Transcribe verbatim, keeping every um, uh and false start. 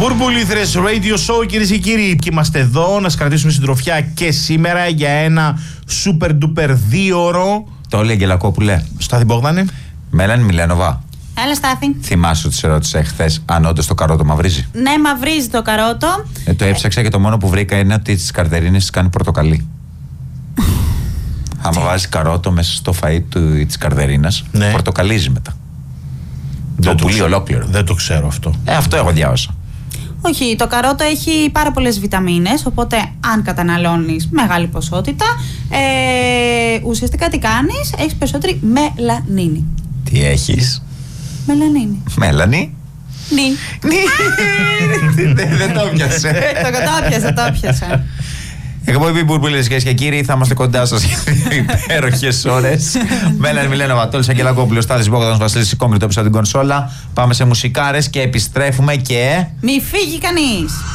Μπουρμπουλήθρες Radio Show, κυρίες και κύριοι. Και είμαστε εδώ να σας κρατήσουμε συντροφιά και σήμερα για ένα super duper δύο ώρο. Το όλοι Αγγελακόπουλε. Στάθη Μπογδάνη. Μέλανη Μιλένοβα. Έλα, Στάθη. Θυμάσαι ότι σε ρώτησα χθες αν όντως το καρότο μαυρίζει? Ναι, μαυρίζει το καρότο. Ε, το έψαξα και το μόνο που βρήκα είναι ότι τις καρτερίνες τις κάνει πορτοκαλί. Άμα βάζει καρότο μέσα στο φαΐ του, της καρδερίνας, ναι, πορτοκαλίζει μετά. Δεν το πουλί ολόκληρο. Δεν το ξέρω αυτό. Ε, αυτό έχω διάβασα. Όχι, το καρότο έχει πάρα πολλές βιταμίνες, οπότε αν καταναλώνεις μεγάλη ποσότητα, ε, ουσιαστικά τι κάνεις, έχεις περισσότερη μελανίνη. Τι έχεις? Μελανίνη. Μέλανη. Νι. Δεν το πιάσε. Το κατάπιασα, το πιάσα. Εγώ είπε Μπουρμπουλίδες, κυρίες και κύριοι, θα είμαστε κοντά σας για υπέροχες ώρες. Μέλανη Μιλένοβα, Τόλης Αγγελακόπουλος, Στάθης Μπόγδανος, Βασίλης Σικόμητος πίσω από την κονσόλα. Πάμε σε μουσικάρες και επιστρέφουμε και... Μη φύγει κανείς.